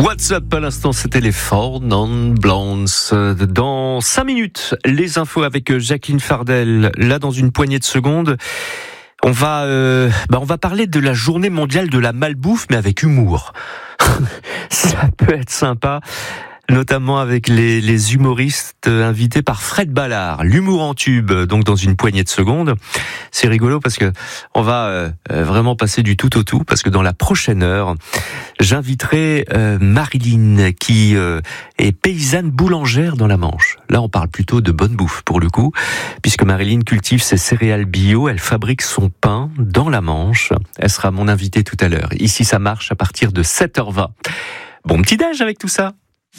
What's up à l'instant, c'était les Four Non Blondes. Dans 5 minutes, les infos avec Jacqueline Fardel. Là, dans une poignée de secondes, on va parler de la journée mondiale de la malbouffe, mais avec humour. Ça peut être sympa. Notamment avec les humoristes invités par Fred Ballard, l'humour en tube, donc dans une poignée de secondes. C'est rigolo parce que on va vraiment passer du tout au tout, parce que dans la prochaine heure, j'inviterai Marilyn, qui est paysanne boulangère dans la Manche. Là, on parle plutôt de bonne bouffe pour le coup, puisque Marilyn cultive ses céréales bio, elle fabrique son pain dans la Manche. Elle sera mon invitée tout à l'heure. Ici, ça marche à partir de 7h20. Bon petit déj avec tout ça.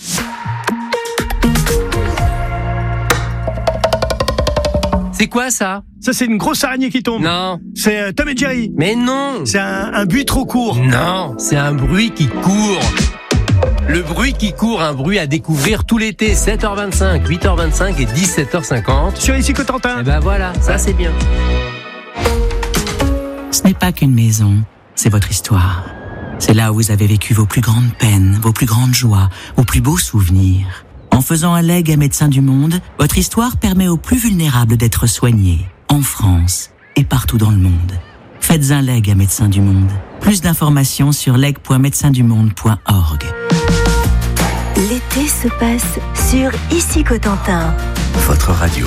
C'est quoi ça ? Ça, c'est une grosse araignée qui tombe. Non. C'est Tom et Jerry. Mais non. C'est un buis trop court. Non, c'est un bruit qui court. Le bruit qui court, un bruit à découvrir tout l'été, 7h25, 8h25 et 17h50. Sur Ici Cotentin. Et ben voilà, ça c'est bien. Ce n'est pas qu'une maison, c'est votre histoire. C'est là où vous avez vécu vos plus grandes peines, vos plus grandes joies, vos plus beaux souvenirs. En faisant un legs à Médecins du Monde, votre histoire permet aux plus vulnérables d'être soignés, en France et partout dans le monde. Faites un leg à Médecins du Monde. Plus d'informations sur leg.médecindumonde.org. L'été se passe sur Ici Cotentin. Votre radio.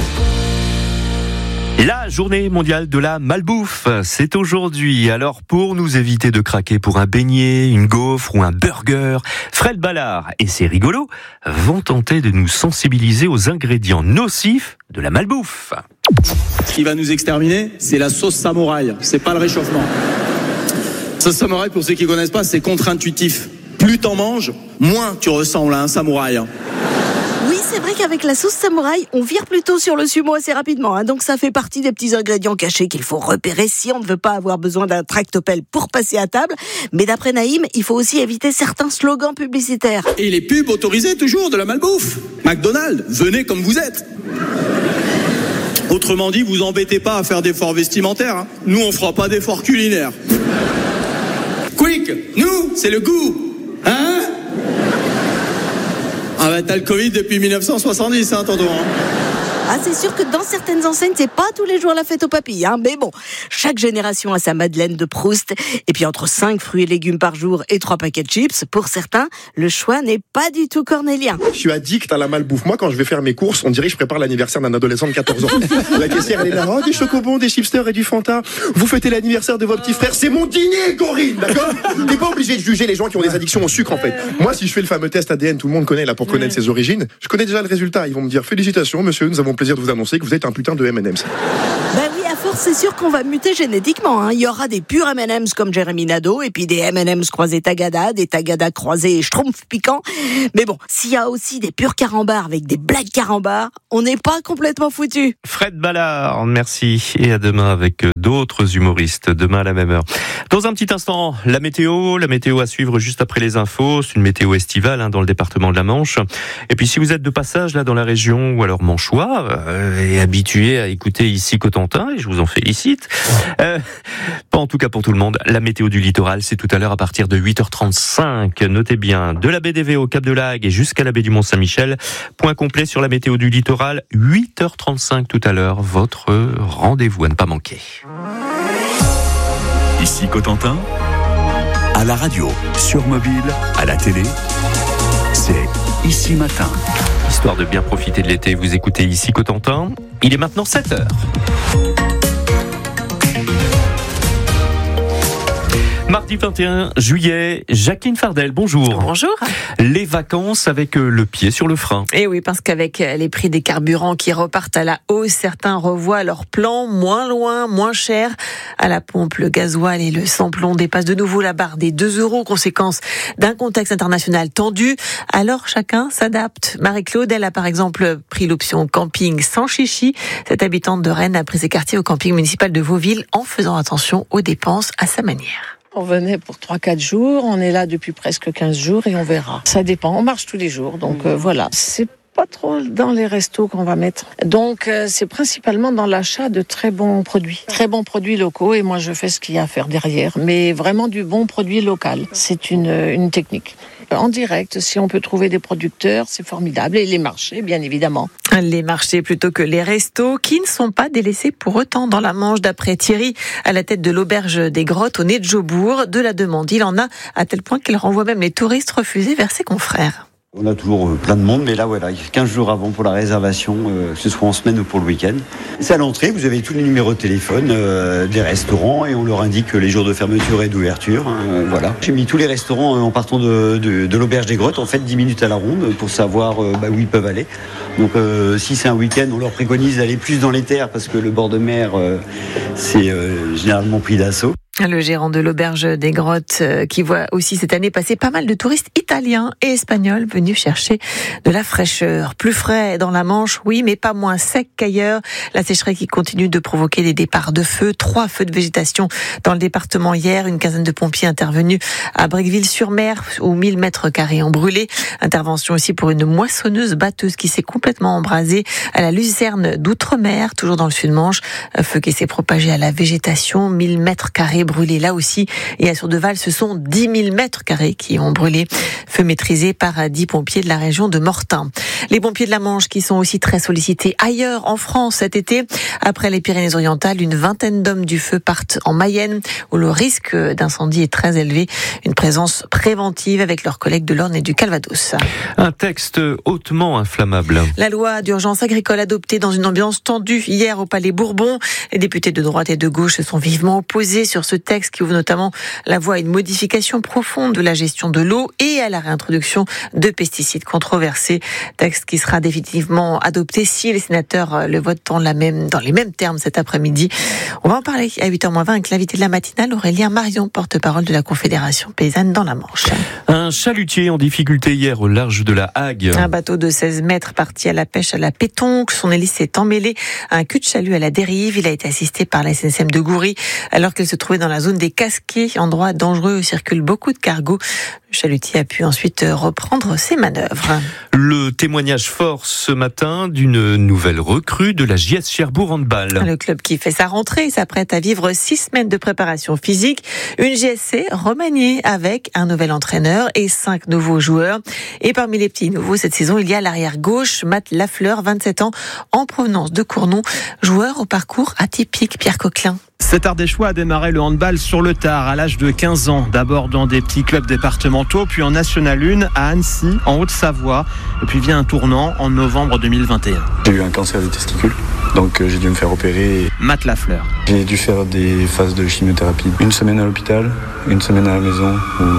La journée mondiale de la malbouffe, c'est aujourd'hui. Alors pour nous éviter de craquer pour un beignet, une gaufre ou un burger, Fred Ballard et ses rigolos vont tenter de nous sensibiliser aux ingrédients nocifs de la malbouffe. Ce qui va nous exterminer, c'est la sauce samouraï, c'est pas le réchauffement. Sauce samouraï, pour ceux qui connaissent pas, c'est contre-intuitif. Plus t'en manges, moins tu ressembles à un samouraï. Oui, c'est vrai qu'avec la sauce samouraï, on vire plutôt sur le sumo assez rapidement. Donc ça fait partie des petits ingrédients cachés qu'il faut repérer si on ne veut pas avoir besoin d'un tractopelle pour passer à table. Mais d'après Naïm, il faut aussi éviter certains slogans publicitaires. Et les pubs autorisées toujours de la malbouffe. McDonald's, venez comme vous êtes. Autrement dit, vous embêtez pas à faire d'efforts vestimentaires. Nous, on fera pas d'efforts culinaires. Quick, nous, c'est le goût. Hein ? Ah bah t'as le Covid depuis 1970, tonton. Ah, c'est sûr que dans certaines enseignes, c'est pas tous les jours la fête aux papilles, Mais bon, chaque génération a sa Madeleine de Proust. Et puis entre 5 fruits et légumes par jour et 3 paquets de chips, pour certains, le choix n'est pas du tout cornélien. Je suis addict à la malbouffe. Moi, quand je vais faire mes courses, on dirait que je prépare l'anniversaire d'un adolescent de 14 ans. La caissière, elle est là, des chocobons, des chipsters et du Fanta. Vous fêtez l'anniversaire de votre petit frère. C'est mon dîner, Corinne, d'accord ? T'es pas obligé de juger les gens qui ont des addictions au sucre, en fait. Moi, si je fais le fameux test ADN, tout le monde connaît, là, pour connaître ses origines, je connais déjà le résultat. Ils vont me dire, félicitations, monsieur, nous avons plaisir de vous annoncer que vous êtes un putain de M&M's. Ben oui, à force, c'est sûr qu'on va muter génétiquement. Il y aura des purs M&M's comme Jérémy Nadeau, et puis des M&M's croisés Tagada, des Tagada croisés Schtroumpf piquant. Mais bon, s'il y a aussi des purs carambars avec des blagues carambars, on n'est pas complètement foutu. Fred Ballard, merci. Et à demain avec d'autres humoristes, demain à la même heure. Dans un petit instant, la météo à suivre juste après les infos. C'est une météo estivale dans le département de la Manche. Et puis si vous êtes de passage là dans la région ou alors manchois et habitué à écouter Ici Cotentin, et je vous en félicite, pas en tout cas pour tout le monde, la météo du littoral, c'est tout à l'heure à partir de 8h35. Notez bien, de la baie d'Évé au Cap de Lague et jusqu'à la baie du Mont-Saint-Michel. Point complet sur la météo du littoral, 8h35 tout à l'heure, votre rendez-vous à ne pas manquer. Ici Cotentin, à la radio, sur mobile, à la télé, c'est Ici Matin. Histoire de bien profiter de l'été, vous écoutez Ici Cotentin. Il est maintenant 7h. Mardi 21 juillet, Jacqueline Fardel, bonjour. Bonjour. Les vacances avec le pied sur le frein. Et oui, parce qu'avec les prix des carburants qui repartent à la hausse, certains revoient leur plan moins loin, moins cher. À la pompe, le gasoil et le sans-plomb dépassent de nouveau la barre des 2 €, conséquence d'un contexte international tendu. Alors chacun s'adapte. Marie-Claude, elle a par exemple pris l'option camping sans chichi. Cette habitante de Rennes a pris ses quartiers au camping municipal de Vauville en faisant attention aux dépenses à sa manière. On venait pour 3-4 jours, on est là depuis presque 15 jours et on verra. Ça dépend, on marche tous les jours, donc voilà. C'est pas trop dans les restos qu'on va mettre. Donc, c'est principalement dans l'achat de très bons produits locaux. Et moi, je fais ce qu'il y a à faire derrière. Mais vraiment du bon produit local. C'est une technique. En direct, si on peut trouver des producteurs, c'est formidable. Et les marchés, bien évidemment. Les marchés plutôt que les restos, qui ne sont pas délaissés pour autant dans la Manche, d'après Thierry, à la tête de l'auberge des Grottes au nez de Jobourg. De la demande, il en a à tel point qu'il renvoie même les touristes refusés vers ses confrères. On a toujours plein de monde, mais là, voilà, 15 jours avant pour la réservation, que ce soit en semaine ou pour le week-end. C'est à l'entrée, vous avez tous les numéros de téléphone des restaurants et on leur indique les jours de fermeture et d'ouverture. Voilà. J'ai mis tous les restaurants en partant de l'auberge des Grottes, en fait, 10 minutes à la ronde pour savoir où ils peuvent aller. Donc, si c'est un week-end, on leur préconise d'aller plus dans les terres parce que le bord de mer, c'est généralement pris d'assaut. Le gérant de l'auberge des Grottes qui voit aussi cette année passer pas mal de touristes italiens et espagnols venus chercher de la fraîcheur. Plus frais dans la Manche, oui, mais pas moins sec qu'ailleurs. La sécheresse qui continue de provoquer des départs de feux. 3 feux de végétation dans le département hier. Une quinzaine de pompiers intervenus à Brequeville-sur-Mer où 1000 mètres carrés ont brûlé. Intervention aussi pour une moissonneuse batteuse qui s'est complètement embrasée à la Luzerne d'Outre-mer, toujours dans le Sud-Manche. Un feu qui s'est propagé à la végétation. 1000 mètres carrés brûlés là aussi. Et à Sourdeval, ce sont 10 000 mètres carrés qui ont brûlé. Feu maîtrisé par 10 pompiers de la région de Mortain. Les pompiers de la Manche qui sont aussi très sollicités ailleurs en France cet été. Après les Pyrénées-Orientales, une vingtaine d'hommes du feu partent en Mayenne où le risque d'incendie est très élevé. Une présence préventive avec leurs collègues de l'Orne et du Calvados. Un texte hautement inflammable. La loi d'urgence agricole adoptée dans une ambiance tendue hier au Palais Bourbon. Les députés de droite et de gauche se sont vivement opposés sur ce texte qui ouvre notamment la voie à une modification profonde de la gestion de l'eau et à la réintroduction de pesticides controversés. Texte qui sera définitivement adopté si les sénateurs le votent dans les mêmes termes cet après-midi. On va en parler à 8h20 avec l'invité de la matinale, Aurélien Marion, porte-parole de la Confédération paysanne dans la Manche. Un chalutier en difficulté hier au large de la Hague. Un bateau de 16 mètres parti à la pêche à la pétonque. Son hélice s'est emmêlée à un cul de chalut à la dérive. Il a été assisté par la SNCM de Goury alors qu'il se trouvait dans la zone des Casquets, endroit dangereux où circulent beaucoup de cargos. Le chalutier a pu ensuite reprendre ses manœuvres. Le témoignage fort ce matin d'une nouvelle recrue de la JS Cherbourg Handball. Le club qui fait sa rentrée s'apprête à vivre 6 semaines de préparation physique. Une GSC remaniée avec un nouvel entraîneur et 5 nouveaux joueurs. Et parmi les petits nouveaux cette saison, il y a l'arrière gauche, Matt Lafleur, 27 ans, en provenance de Cournon, joueur au parcours atypique. Pierre Coquelin. Cet Ardéchois a démarré le handball sur le tard, à l'âge de 15 ans. D'abord dans des petits clubs départementaux, puis en National 1 à Annecy, en Haute-Savoie. Et puis vient un tournant en novembre 2021. J'ai eu un cancer des testicules, donc j'ai dû me faire opérer. Matt Lafleur. J'ai dû faire des phases de chimiothérapie. Une semaine à l'hôpital, une semaine à la maison,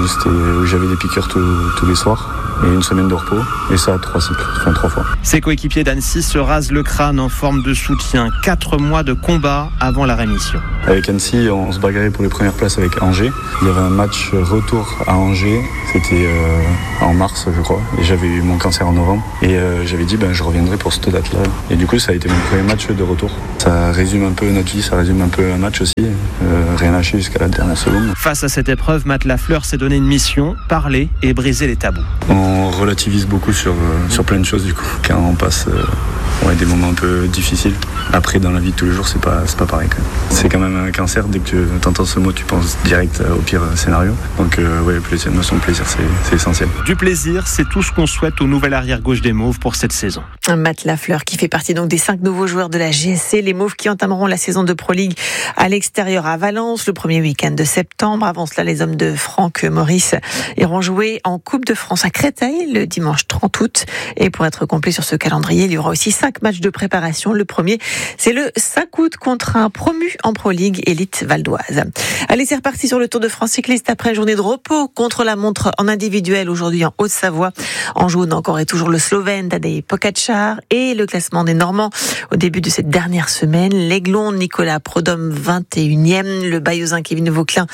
où j'avais des piqûres tous les soirs. Et une semaine de repos, et ça 3 cycles, enfin 3 fois. Ses coéquipiers d'Annecy se rasent le crâne en forme de soutien. 4 mois de combat avant la rémission. Avec Annecy, on se bagarrait pour les premières places avec Angers. Il y avait un match retour à Angers, c'était en mars je crois, et j'avais eu mon cancer en novembre. Et j'avais dit je reviendrai pour cette date-là. Et du coup ça a été mon premier match de retour. Ça résume un peu notre vie, ça résume un peu un match aussi. Rien lâché jusqu'à la dernière seconde. Face à cette épreuve, Matt Lafleur s'est donné une mission, parler et briser les tabous. On relativise beaucoup sur plein de choses du coup, quand on passe des moments un peu difficiles. Après dans la vie de tous les jours c'est pas pareil quand même. C'est quand même un cancer, dès que tu entends ce mot tu penses direct au pire scénario. Donc plaisir, notion de plaisir c'est essentiel. Du plaisir, c'est tout ce qu'on souhaite au nouvel arrière gauche des Mauves pour cette saison. Matt Lafleur qui fait partie donc des 5 nouveaux joueurs de la GSC, les Mauves qui entameront la saison de Pro League à l'extérieur à Valence le premier week-end de septembre. Avant cela, les hommes de Franck Maurice iront jouer en Coupe de France à Créteil le dimanche 30 août. Et pour être complet sur ce calendrier, il y aura aussi 5 matchs de préparation. Le premier, c'est le 5 août contre un promu en Pro League Élite Valdoise. Allez, c'est reparti sur le Tour de France cycliste après journée de repos contre la montre en individuel aujourd'hui en Haute-Savoie. En jaune encore et toujours le Slovène Tadej Pogačar et le classement des Normands au début de cette dernière semaine. L'Aiglon Nicolas Prodhomme 21e, le Bayeuxin Kevin Vauquelin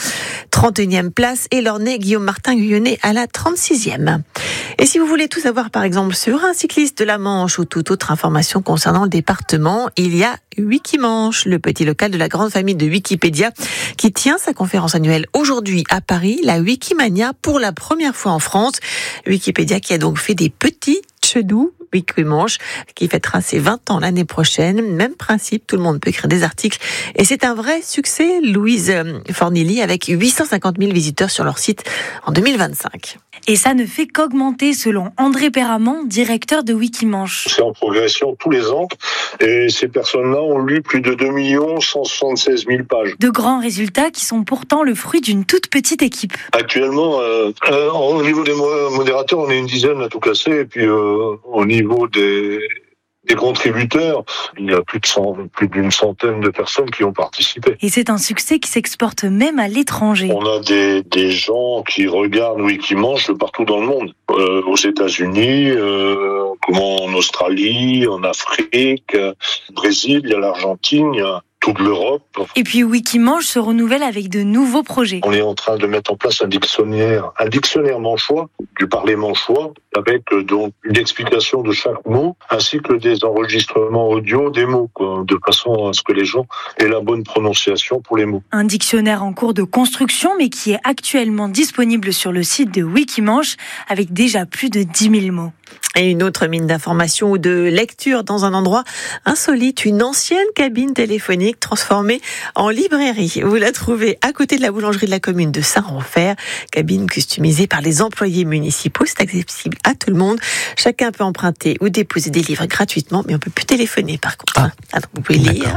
31e place et l'Ornais Guillaume Martin Guyonnet à la 36e. Et si vous voulez tout savoir par exemple sur un cycliste de la Manche ou toute autre information concernant le département, il y a Wikimanche, le petit local de la grande famille de Wikipédia qui tient sa conférence annuelle aujourd'hui à Paris, la Wikimania pour la première fois en France. Wikipédia qui a donc fait des petits chedous Wikimanche, qui fêtera ses 20 ans l'année prochaine. Même principe, tout le monde peut écrire des articles. Et c'est un vrai succès, Louise Fornilly, avec 850 000 visiteurs sur leur site en 2025. Et ça ne fait qu'augmenter, selon André Perramont, directeur de Wikimanche. C'est en progression tous les ans, et ces personnes-là ont lu plus de 2 176 000 pages. De grands résultats qui sont pourtant le fruit d'une toute petite équipe. Actuellement, au niveau des modérateurs, on est une dizaine à tout casser, et puis au niveau des contributeurs, il y a plus d'une centaine de personnes qui ont participé. Et c'est un succès qui s'exporte même à l'étranger. On a des gens qui regardent Wikimanche partout dans le monde. Aux États-Unis, en Australie, en Afrique, au Brésil, il y a l'Argentine, il y a toute l'Europe. Et puis Wikimanche se renouvelle avec de nouveaux projets. On est en train de mettre en place un dictionnaire manchois, du parler manchois, avec donc une explication de chaque mot, ainsi que des enregistrements audio des mots, de façon à ce que les gens aient la bonne prononciation pour les mots. Un dictionnaire en cours de construction, mais qui est actuellement disponible sur le site de Wikimanche, avec déjà plus de 10 000 mots. Et une autre mine d'information ou de lecture dans un endroit insolite, une ancienne cabine téléphonique transformée en librairie. Vous la trouvez à côté de la boulangerie de la commune de Saint-Renfer, cabine customisée par les employés municipaux. C'est accessible à tout le monde. Chacun peut emprunter ou déposer des livres gratuitement, mais on peut plus téléphoner par contre. Alors, vous pouvez lire.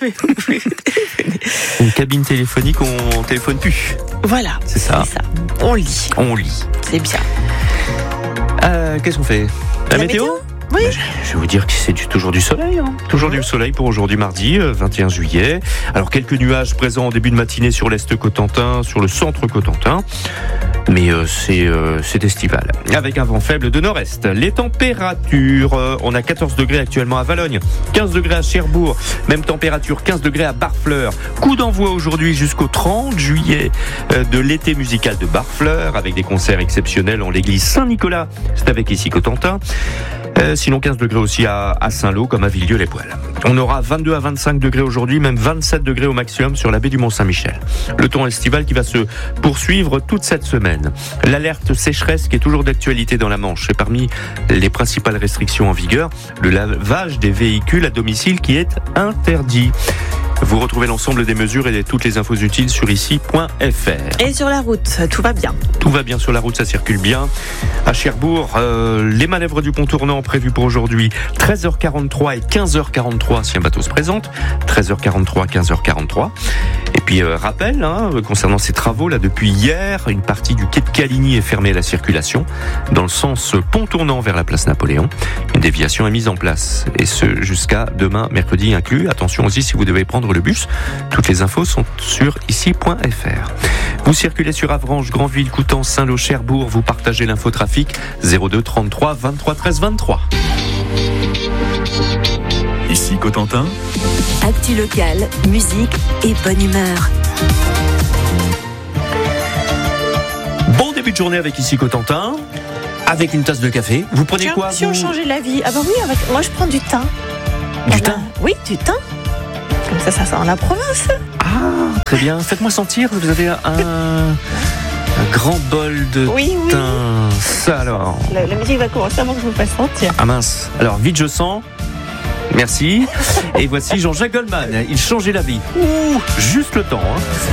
Une cabine téléphonique, on téléphone plus. Voilà. C'est ça. On lit. C'est bien. Qu'est-ce qu'on fait ? La météo ? Oui. Je vais vous dire que c'est toujours du soleil. Toujours du soleil pour aujourd'hui mardi 21 juillet. Alors quelques nuages présents en début de matinée sur l'Est Cotentin, sur le centre Cotentin. Mais c'est estival. Avec un vent faible de nord-est. Les températures, on a 14 degrés actuellement à Valognes, 15 degrés à Cherbourg, même température 15 degrés à Barfleur. Coup d'envoi aujourd'hui jusqu'au 30 juillet de l'été musical de Barfleur, avec des concerts exceptionnels en l'église Saint-Nicolas. C'est avec ici Cotentin. Sinon 15 degrés aussi à Saint-Lô comme à Villedieu-les-Poêles. On aura 22 à 25 degrés aujourd'hui, même 27 degrés au maximum sur la baie du Mont-Saint-Michel. Le temps estival qui va se poursuivre toute cette semaine. L'alerte sécheresse qui est toujours d'actualité dans la Manche. Et parmi les principales restrictions en vigueur, le lavage des véhicules à domicile qui est interdit. Vous retrouvez l'ensemble des mesures et toutes les infos utiles sur ici.fr. Et sur la route, tout va bien. Tout va bien sur la route, ça circule bien. À Cherbourg, les manœuvres du pont tournant prévues pour aujourd'hui, 13h43 et 15h43 si un bateau se présente. 13h43, 15h43. Et puis rappel, concernant ces travaux, là depuis hier, une partie du quai de Caligny est fermée à la circulation dans le sens pont tournant vers la place Napoléon. Une déviation est mise en place et ce jusqu'à demain, mercredi inclus. Attention aussi si vous devez prendre le bus. Toutes les infos sont sur ici.fr. Vous circulez sur Avranches, Granville, Coutances, Saint-Lô, Cherbourg. Vous partagez l'infotrafic 02 33 23 13 23. Ici Cotentin. Actu locale, musique et bonne humeur. Bon début de journée avec ici Cotentin. Avec une tasse de café. Vous prenez quoi Si on changeait la vie. Ah bah oui, moi je prends du thym. Du thym ? Oui, du thym. Comme ça sent la province. Ah, très bien. Faites-moi sentir. Vous avez un grand bol de thym. Ça alors. La musique va commencer avant que je vous fasse sentir. Ah mince. Alors vite je sens. Merci. Et voici Jean-Jacques Goldman. Il changeait la vie. Ouh, juste le temps.